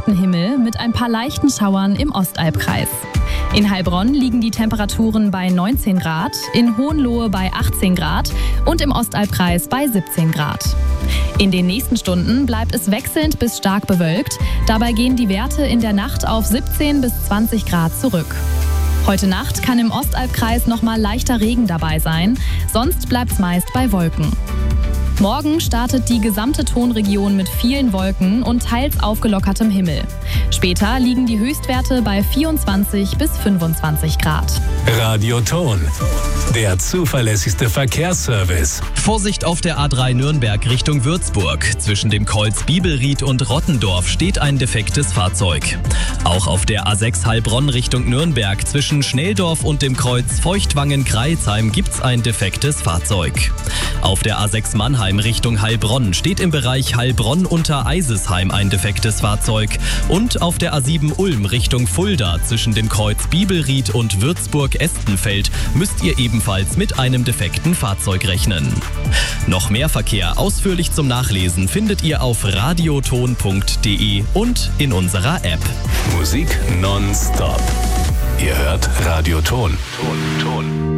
bewölkten Himmel mit ein paar leichten Schauern im Ostalbkreis. In Heilbronn liegen die Temperaturen bei 19 Grad, in Hohenlohe bei 18 Grad und im Ostalbkreis bei 17 Grad. In den nächsten Stunden bleibt es wechselnd bis stark bewölkt. Dabei gehen die Werte in der Nacht auf 17 bis 20 Grad zurück. Heute Nacht kann im Ostalbkreis nochmal leichter Regen dabei sein, sonst bleibt es meist bei Wolken. Morgen startet die gesamte Tonregion mit vielen Wolken und teils aufgelockertem Himmel. Später liegen die Höchstwerte bei 24 bis 25 Grad. Radio Ton, der zuverlässigste Verkehrsservice. Vorsicht auf der A3 Nürnberg Richtung Würzburg. Zwischen dem Kreuz Bibelried und Rottendorf steht ein defektes Fahrzeug. Auch auf der A6 Heilbronn Richtung Nürnberg zwischen Schnelldorf und dem Kreuz Feuchtwangen-Kreilsheim gibt's ein defektes Fahrzeug. Auf der A6 Mannheim Richtung Heilbronn steht im Bereich Heilbronn unter Eisesheim ein defektes Fahrzeug. Und auf der A7 Ulm Richtung Fulda zwischen dem Kreuz Bibelried und Würzburg-Estenfeld müsst ihr ebenfalls mit einem defekten Fahrzeug rechnen. Noch mehr Verkehr ausführlich zum Nachlesen findet ihr auf radioton.de und in unserer App. Musik nonstop. Ihr hört Radio Ton. Ton.